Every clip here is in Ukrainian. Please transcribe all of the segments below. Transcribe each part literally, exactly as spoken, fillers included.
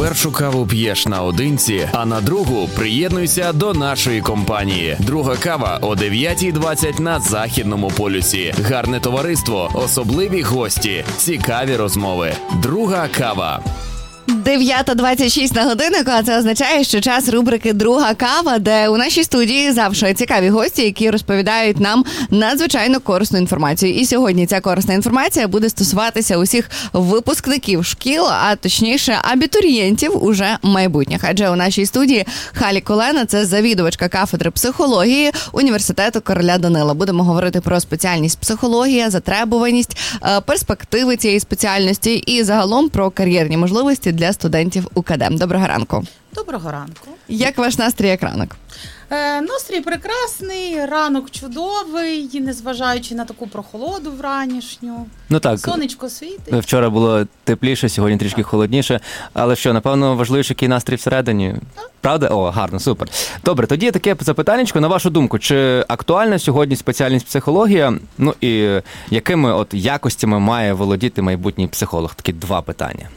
першу каву п'єш наодинці, а на другу приєднуйся до нашої компанії. Друга кава о дев'ята двадцять на Західному полюсі. Гарне товариство, особливі гості, цікаві розмови. Друга кава. дев'ята двадцять шість на годиннику, а це означає, що час рубрики «Друга кава», де у нашій студії завжди цікаві гості, які розповідають нам надзвичайно корисну інформацію. І сьогодні ця корисна інформація буде стосуватися усіх випускників шкіл, а точніше абітурієнтів уже майбутніх. Адже у нашій студії Халі Колена – це завідувачка кафедри психології університету Короля Данила. Будемо говорити про спеціальність психологія, затребуваність, перспективи цієї спеціальності і загалом про кар'єрні можливості для студентів УКД. Доброго ранку. Доброго ранку. Як ваш настрій, як ранок? Е, настрій прекрасний, ранок чудовий, незважаючи на таку прохолоду вранішню. Ну так. Сонечко світить. Вчора було тепліше, сьогодні трішки так. холодніше. Але що, напевно, важливіше, який настрій всередині? Так. Правда? О, гарно, супер. Добре, тоді таке запитаннячко. На вашу думку, чи актуальна сьогодні спеціальність психологія? Ну і якими от якостями має володіти майбутній психолог? Такі два питання.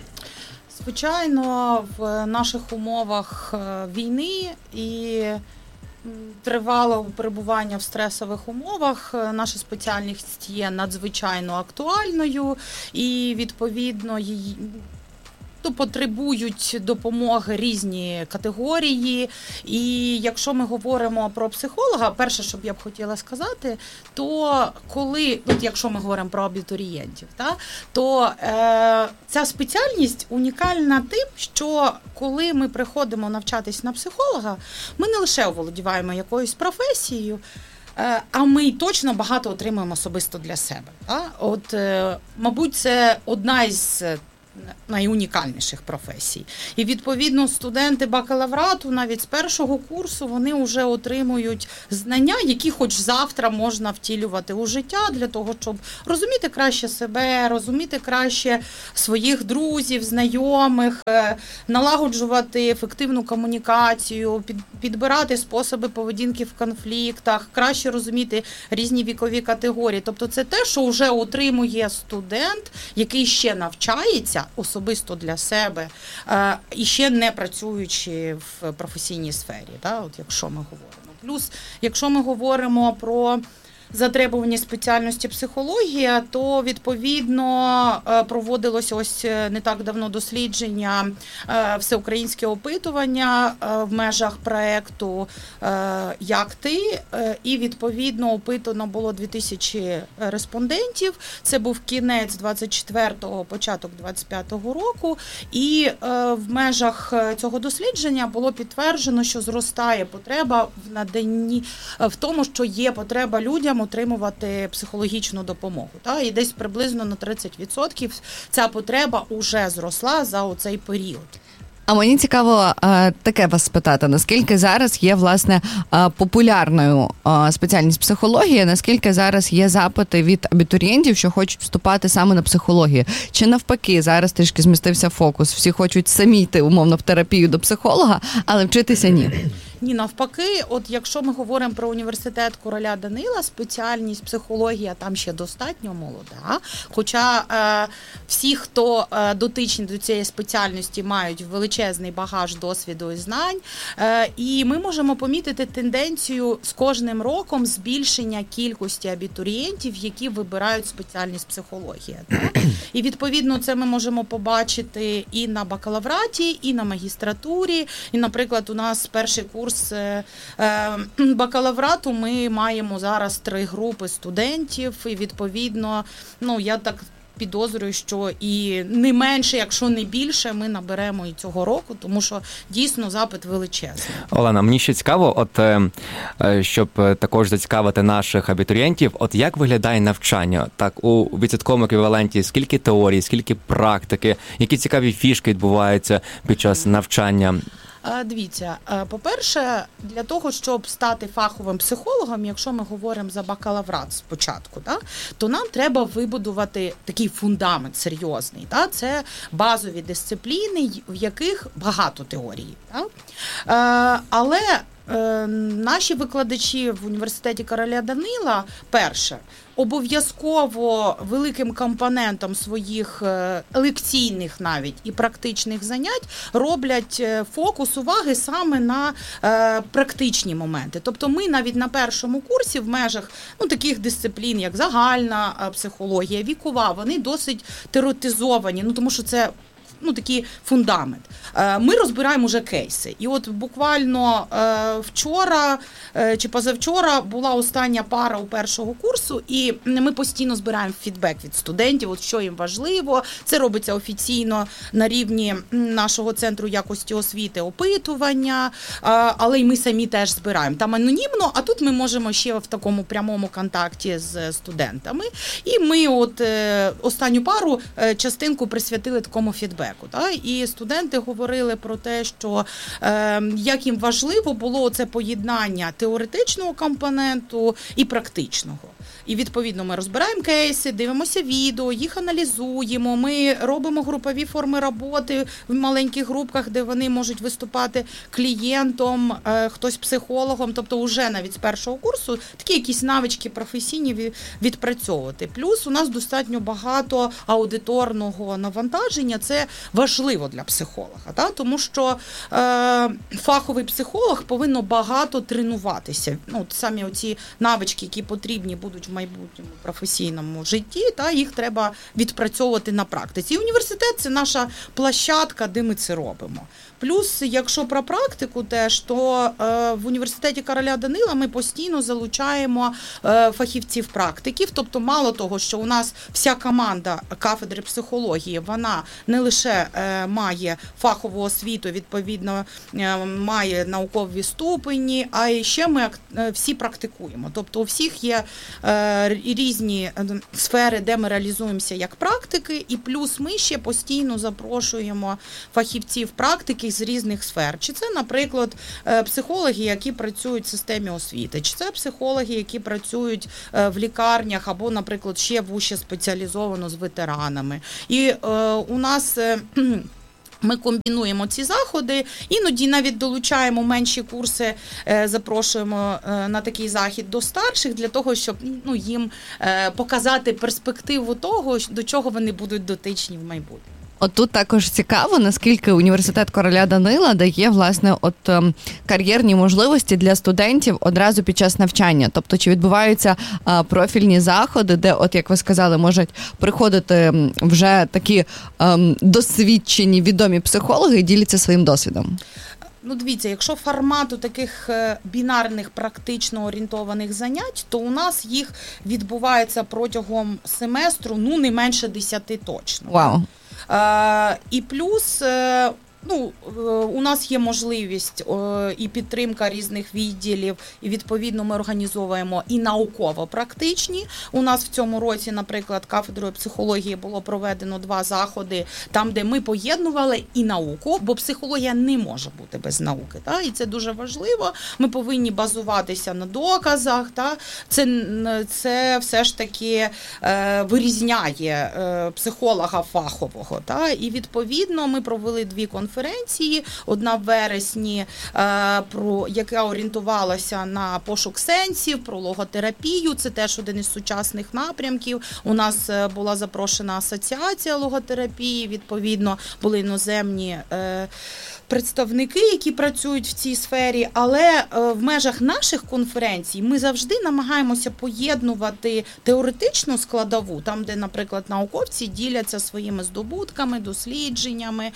Звичайно, в наших умовах війни і тривалого перебування в стресових умовах наша спеціальність є надзвичайно актуальною і, відповідно, її то потребують допомоги різні категорії. І якщо ми говоримо про психолога, перше, що б я б хотіла сказати, то коли, от якщо ми говоримо про абітурієнтів, та, то е, ця спеціальність унікальна тим, що коли ми приходимо навчатись на психолога, ми не лише оволодіваємо якоюсь професією, а ми точно багато отримуємо особисто для себе. Та? От, е, мабуть, це одна із найунікальніших професій. І, відповідно, студенти бакалаврату навіть з першого курсу вони вже отримують знання, які хоч завтра можна втілювати у життя для того, щоб розуміти краще себе, розуміти краще своїх друзів, знайомих, налагоджувати ефективну комунікацію, підбирати способи поведінки в конфліктах, краще розуміти різні вікові категорії. Тобто це те, що вже отримує студент, який ще навчається особисто для себе і ще не працюючи в професійній сфері, да, от якщо ми говоримо. Плюс, якщо ми говоримо про затребуваність спеціальності психологія, то, відповідно, проводилось ось не так давно дослідження, всеукраїнське опитування в межах проєкту «Як ти?», і, відповідно, опитано було дві тисячі респондентів. Це був кінець двадцять четвертого, початок двадцять п'ятого року, і в межах цього дослідження було підтверджено, що зростає потреба в наданні, в тому, що є потреба людям отримувати психологічну допомогу. Та? І десь приблизно на тридцять відсотків ця потреба вже зросла за оцей період. А мені цікаво таке вас спитати, наскільки зараз є, власне, популярною спеціальність психологія, наскільки зараз є запити від абітурієнтів, що хочуть вступати саме на психологію? Чи навпаки, зараз трішки змістився фокус, всі хочуть самі йти, умовно, в терапію до психолога, але вчитися ні? Ні, навпаки, от якщо ми говоримо про університет Короля Данила, спеціальність психологія там ще достатньо молода, хоча е, всі, хто е, дотичні до цієї спеціальності, мають величезний багаж досвіду і знань, е, і ми можемо помітити тенденцію з кожним роком збільшення кількості абітурієнтів, які вибирають спеціальність психологія. Так? І, відповідно, це ми можемо побачити і на бакалавраті, і на магістратурі, і, наприклад, у нас перший курс бакалаврату ми маємо зараз три групи студентів, і, відповідно, ну, я так підозрюю, що і не менше, якщо не більше, ми наберемо і цього року, тому що дійсно запит величезний. Олена, мені ще цікаво, от щоб також зацікавити наших абітурієнтів, от як виглядає навчання? Так, у відсотковому еквіваленті скільки теорії, скільки практики, які цікаві фішки відбуваються під час навчання? Дивіться, по-перше, для того, щоб стати фаховим психологом, якщо ми говоримо за бакалаврат спочатку, да, то нам треба вибудувати такий фундамент серйозний. Да, це базові дисципліни, в яких багато теорії. Да. Але е, наші викладачі в університеті короля Данила, перше, обов'язково великим компонентом своїх лекційних навіть і практичних занять роблять фокус уваги саме на е, практичні моменти. Тобто ми навіть на першому курсі в межах ну, таких дисциплін, як загальна психологія, вікова, вони досить теоретизовані, ну тому що це ну, такий фундамент. Ми розбираємо вже кейси. І от буквально вчора чи позавчора була остання пара у першого курсу, і ми постійно збираємо фідбек від студентів, от що їм важливо. Це робиться офіційно на рівні нашого центру якості освіти, опитування, але й ми самі теж збираємо. Там анонімно, а тут ми можемо ще в такому прямому контакті з студентами. І ми от останню пару частинку присвятили такому фідбеку. Та? І студенти говорили про те, що е, як їм важливо було це поєднання теоретичного компоненту і практичного. І, відповідно, ми розбираємо кейси, дивимося відео, їх аналізуємо, ми робимо групові форми роботи в маленьких групках, де вони можуть виступати клієнтом, е, хтось психологом, тобто вже навіть з першого курсу такі якісь навички професійні відпрацьовувати. Плюс у нас достатньо багато аудиторного навантаження, це важливо для психолога, та? Тому що е, фаховий психолог повинен багато тренуватися. Ну, самі оці навички, які потрібні будуть в майбутньому професійному житті, та їх треба відпрацьовувати на практиці. І університет – це наша площадка, де ми це робимо. Плюс, якщо про практику теж, то е, в університеті короля Данила ми постійно залучаємо е, фахівців-практиків, тобто мало того, що у нас вся команда кафедри психології, вона не лише е, має фахову освіту, відповідно, е, має наукові ступені, а й ще ми е, всі практикуємо. Тобто у всіх є е, різні сфери, де ми реалізуємося як практики, і плюс ми ще постійно запрошуємо фахівців-практиків з різних сфер. Чи це, наприклад, психологи, які працюють в системі освіти, чи це психологи, які працюють в лікарнях або, наприклад, ще вуще спеціалізовано з ветеранами. І е, у нас е, ми комбінуємо ці заходи, іноді навіть долучаємо менші курси, запрошуємо на такий захід до старших, для того, щоб ну, їм показати перспективу того, до чого вони будуть дотичні в майбутньому. От тут також цікаво, наскільки університет короля Данила дає, власне, от ем, кар'єрні можливості для студентів одразу під час навчання. Тобто, чи відбуваються е, профільні заходи, де, от як ви сказали, можуть приходити вже такі ем, досвідчені, відомі психологи і діляться своїм досвідом? Ну, дивіться, якщо формату таких бінарних практично орієнтованих занять, то у нас їх відбувається протягом семестру, ну, не менше десяти точно. Вау. Uh, і плюс, uh, ну, у нас є можливість uh, і підтримка різних відділів, і відповідно ми організовуємо і науково-практичні. У нас в цьому році, наприклад, кафедрою психології було проведено два заходи, там, де ми поєднували і науку, бо психологія не може бути без науки. Та? І це дуже важливо. Ми повинні базуватися на доказах. Та? Це, це все ж таки е, вирізняє е, психолога фахового. Та? І відповідно ми провели дві конференції. Конференції, одна в вересні, про яка орієнтувалася на пошук сенсів, про логотерапію. Це теж один із сучасних напрямків. У нас була запрошена асоціація логотерапії, відповідно, були іноземні представники, які працюють в цій сфері, але в межах наших конференцій ми завжди намагаємося поєднувати теоретичну складову, там, де, наприклад, науковці діляться своїми здобутками, дослідженнями,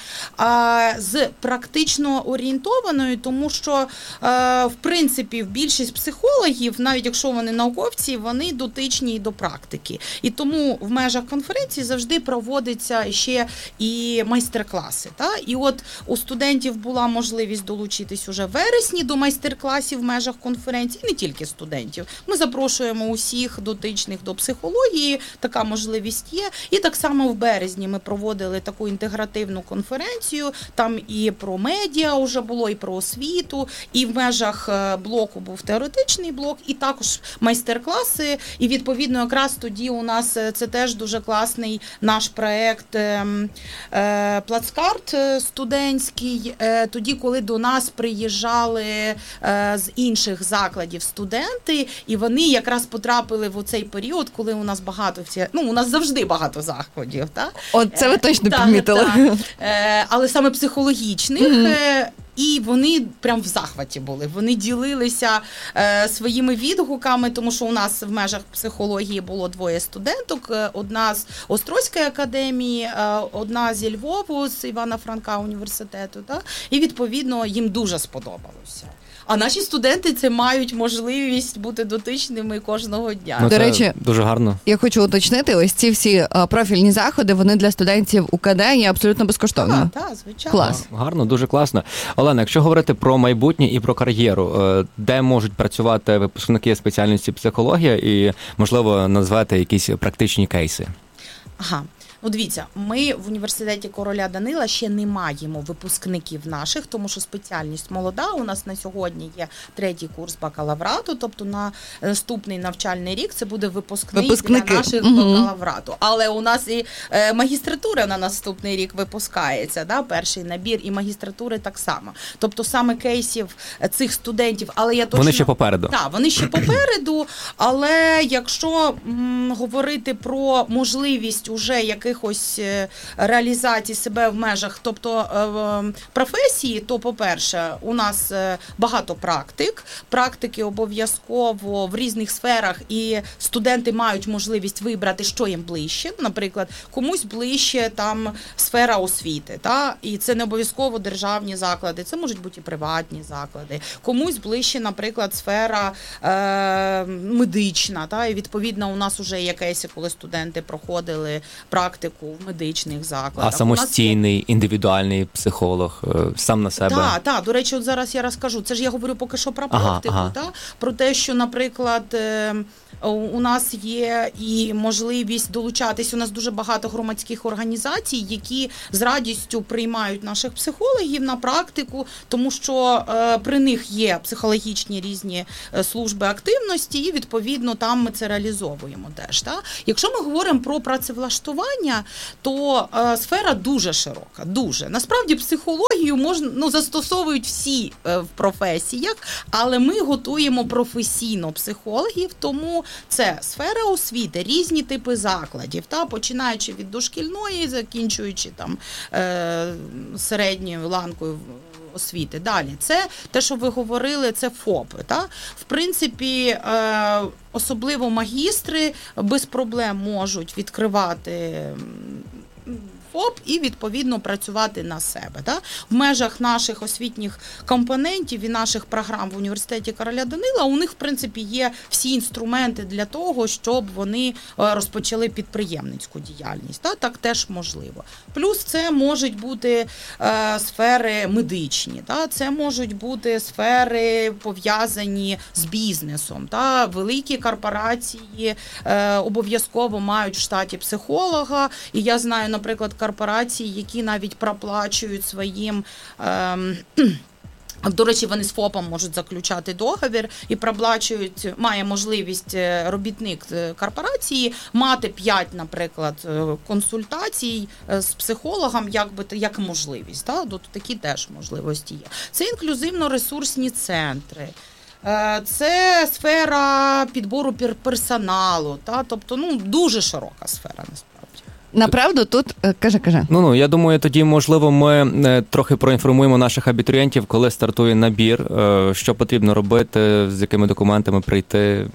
з практично орієнтованою, тому що, в принципі, більшість психологів, навіть якщо вони науковці, вони дотичні до практики. І тому в межах конференції завжди проводяться ще і майстер-класи. Та? І от у студентів була можливість долучитись уже в вересні до майстер-класів в межах конференції, не тільки студентів. Ми запрошуємо усіх дотичних до психології, така можливість є. І так само в березні ми проводили таку інтегративну конференцію, Там і про медіа вже було, і про освіту, і в межах блоку був теоретичний блок, і також майстер-класи. І відповідно якраз тоді у нас це теж дуже класний наш проект плацкарт студентський. Тоді, коли до нас приїжджали з інших закладів студенти, і вони якраз потрапили в оцей період, коли у нас багато всі, ну у нас завжди багато заходів, так? От це ви точно так, підмітили. Так. Але саме психологічних. Mm-hmm. І вони прям в захваті були. Вони ділилися е, своїми відгуками, тому що у нас в межах психології було двоє студенток. Одна з Острозької академії, е, одна зі Львову, з Івана Франка університету. Так? І відповідно їм дуже сподобалося. А наші студенти це мають можливість бути дотичними кожного дня. Ну, До це речі, дуже гарно. Я хочу уточнити, ось ці всі а, профільні заходи, вони для студентів УКД є абсолютно безкоштовними. Так, так, звичайно. Клас. Гарно, дуже класно. Олена, якщо говорити про майбутнє і про кар'єру, де можуть працювати випускники спеціальності психологія і, можливо, назвати якісь практичні кейси? Ага. Ну, дивіться, ми в університеті Короля Данила ще не маємо випускників наших, тому що спеціальність молода. У нас на сьогодні є третій курс бакалаврату, тобто на наступний навчальний рік це буде випускник Випускники. для наших Угу. бакалаврату. Але у нас і е, магістратура на наступний рік випускається, да, перший набір, і магістратури так само. Тобто саме кейсів цих студентів, але я точно... Вони ще попереду. Так, вони ще попереду, але якщо м, говорити про можливість уже яких якихось реалізації себе в межах, тобто професії, то, по-перше, у нас багато практик. Практики обов'язково в різних сферах, і студенти мають можливість вибрати, що їм ближче. Наприклад, комусь ближче там сфера освіти, та? І це не обов'язково державні заклади, це можуть бути і приватні заклади. Комусь ближче, наприклад, сфера е, медична, та? І відповідно у нас вже є кейси, коли студенти проходили практику в медичних закладах. А самостійний, індивідуальний психолог, сам на себе? Так, так, до речі, от зараз я розкажу. Це ж я говорю поки що про практику, ага, ага. Та? Про те, що, наприклад, у нас є і можливість долучатись, у нас дуже багато громадських організацій, які з радістю приймають наших психологів на практику, тому що е, при них є психологічні різні служби активності, і відповідно там ми це реалізовуємо теж. Та? Якщо ми говоримо про працевлаштування, то е, сфера дуже широка, дуже. Насправді психологію можна, ну, застосовують всі е, в професіях, але ми готуємо професійно психологів, тому це сфера освіти, різні типи закладів, та, починаючи від дошкільної, закінчуючи там е, середньою ланкою освіти. Далі, це те, що ви говорили, це ФОПи. Та? В принципі, е, особливо магістри без проблем можуть відкривати ФОП і, відповідно, працювати на себе. Да? В межах наших освітніх компонентів і наших програм в університеті Короля Данила у них, в принципі, є всі інструменти для того, щоб вони розпочали підприємницьку діяльність. Да? Так теж можливо. Плюс це можуть бути е, сфери медичні, да? Це можуть бути сфери, пов'язані з бізнесом. Да? Великі корпорації е, обов'язково мають в штаті психолога, і я знаю, наприклад, корпорації, які навіть проплачують своїм, ем, до речі, вони з ФОПом можуть заключати договір і проплачують, має можливість робітник корпорації мати п'ять, наприклад, консультацій з психологом, як би, як можливість. Так? Тут такі теж можливості є. Це інклюзивно-ресурсні центри. Це сфера підбору персоналу, та? Тобто, ну, дуже широка сфера, насправді. Направду тут, каже, каже. Ну, ну, я думаю, тоді, можливо, ми трохи проінформуємо наших абітурієнтів, коли стартує набір, що потрібно робити, з якими документами прийти.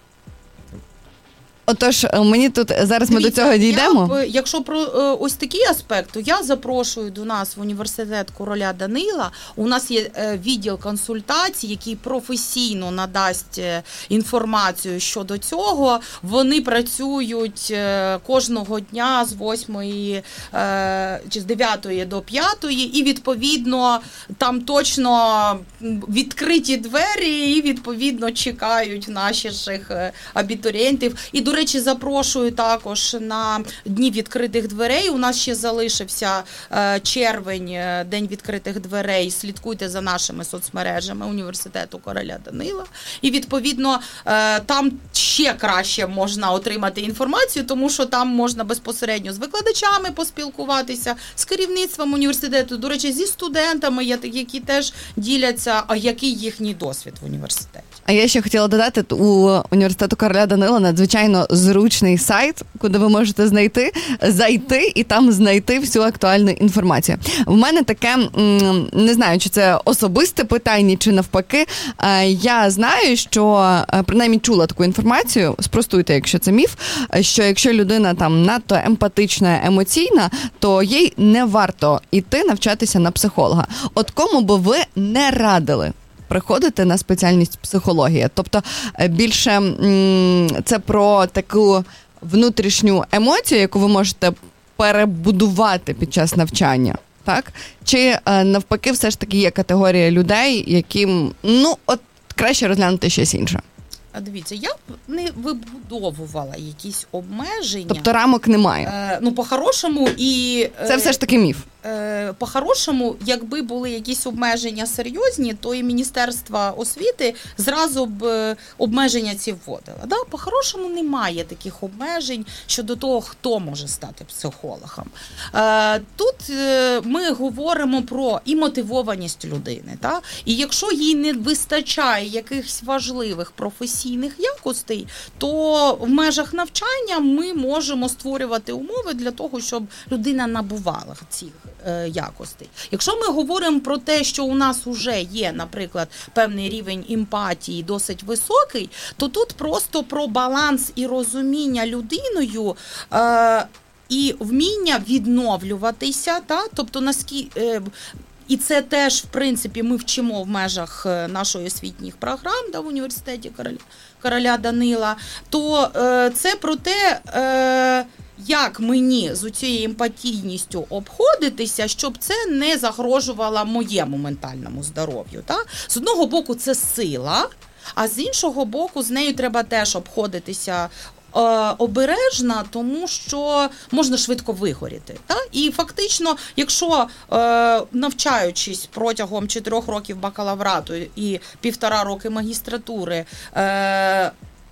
Отож, мені тут зараз ми Дивіться, до цього дійдемо. Я, якщо про ось такий аспект, то я запрошую до нас в університет Короля Данила. У нас є відділ консультацій, який професійно надасть інформацію щодо цього. Вони працюють кожного дня з восьмої чи з дев'ятої до п'ятої, і відповідно там точно відкриті двері, і відповідно чекають наших абітурієнтів. І, до речі, запрошую також на Дні відкритих дверей. У нас ще залишився червень, День відкритих дверей. Слідкуйте за нашими соцмережами Університету Короля Данила. І, відповідно, там ще краще можна отримати інформацію, тому що там можна безпосередньо з викладачами поспілкуватися, з керівництвом університету, до речі, зі студентами, які теж діляться, а який їхній досвід в університеті. А я ще хотіла додати, у Університету Короля Данила надзвичайно зручний сайт, куди ви можете знайти, зайти і там знайти всю актуальну інформацію. В мене таке, не знаю, чи це особисте питання, чи навпаки, я знаю, що, принаймні чула таку інформацію, спростуйте, якщо це міф, що якщо людина там надто емпатична, емоційна, то їй не варто йти навчатися на психолога. От кому би ви не радили приходити на спеціальність психологія? Тобто більше це про таку внутрішню емоцію, яку ви можете перебудувати під час навчання, так? Чи навпаки все ж таки є категорія людей, яким, ну, от краще розглянути щось інше? Дивіться, я б не вибудовувала якісь обмеження. Тобто рамок немає? Е, ну, по-хорошому і... Е, Це все ж таки міф. Е, по-хорошому, якби були якісь обмеження серйозні, то і Міністерство освіти зразу б обмеження ці вводило. Да? По-хорошому немає таких обмежень щодо того, хто може стати психологом. Е, тут е, ми говоримо про і мотивованість людини. Да? І якщо їй не вистачає якихось важливих професійних якостей, то в межах навчання ми можемо створювати умови для того, щоб людина набувала цих е, якостей. Якщо ми говоримо про те, що у нас вже є, наприклад, певний рівень емпатії досить високий, то тут просто про баланс і розуміння людиною е, і вміння відновлюватися, та? Тобто наскільки... Е, І це теж, в принципі, ми вчимо в межах нашої освітніх програм, да, в університеті Короля, Короля Данила, то е, це про те, е, як мені з цією емпатійністю обходитися, щоб це не загрожувало моєму ментальному здоров'ю. Та? З одного боку, це сила, а з іншого боку, з нею треба теж обходитися обережна, тому що можна швидко вигоріти. Так? І фактично, якщо е, навчаючись протягом чотирьох років бакалаврату і півтора роки магістратури, е,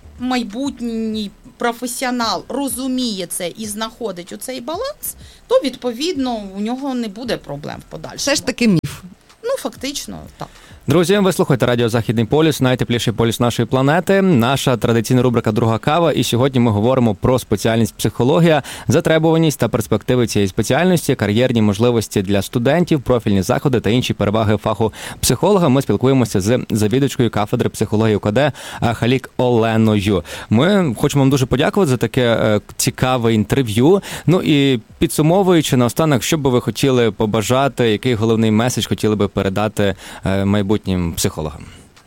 майбутній професіонал розуміє це і знаходить оцей баланс, то, відповідно, у нього не буде проблем в подальшому. Це ж таки міф. Ну, фактично, так. Друзі, ви слухаєте Радіо Західний полюс, найтепліший полюс нашої планети, наша традиційна рубрика «Друга кава», і сьогодні ми говоримо про спеціальність психологія, затребуваність та перспективи цієї спеціальності, кар'єрні можливості для студентів, профільні заходи та інші переваги фаху психолога. Ми спілкуємося з завідувачкою кафедри психології УКД Халік Оленою. Ми хочемо вам дуже подякувати за таке цікаве інтерв'ю. Ну і підсумовуючи наостанок, що би ви хотіли побажати, який головний меседж хотіли би передати майбутнім майбутнім психологам?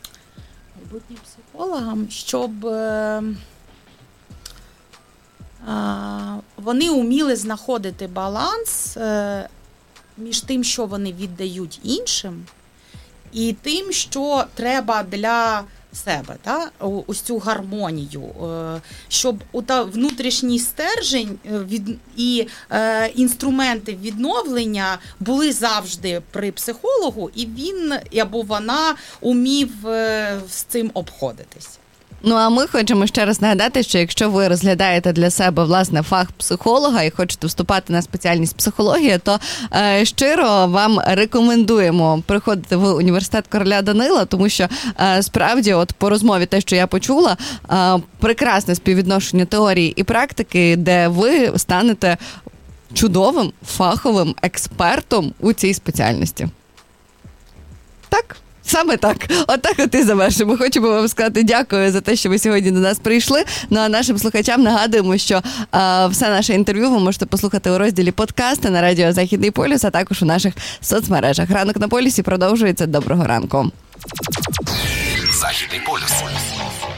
Майбутнім психологам, щоб е, е, вони вміли знаходити баланс е, між тим, що вони віддають іншим, і тим, що треба для себе, та? Ось цю гармонію, щоб ота внутрішній стержень від, і е, інструменти відновлення були завжди при психологу, і він або вона умів е, з цим обходитись. Ну, а ми хочемо ще раз нагадати, що якщо ви розглядаєте для себе, власне, фах психолога і хочете вступати на спеціальність психологія, то е, щиро вам рекомендуємо приходити в університет Короля Данила, тому що е, справді, от по розмові те, що я почула, е, прекрасне співвідношення теорії і практики, де ви станете чудовим фаховим експертом у цій спеціальності. Так? Саме так. Отак от і завершимо. Хочемо вам сказати дякую за те, що ви сьогодні до нас прийшли. Ну а нашим слухачам нагадуємо, що а, все наше інтерв'ю ви можете послухати у розділі подкасти на Радіо Західний полюс, а також у наших соцмережах. Ранок на полюсі продовжується. Доброго ранку. Західний полюс.